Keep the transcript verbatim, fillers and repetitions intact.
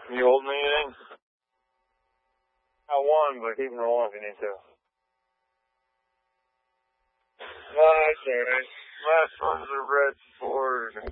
You holding anything? I won, but keep them rolling if you need to. No, that's alright. Last one's a red four.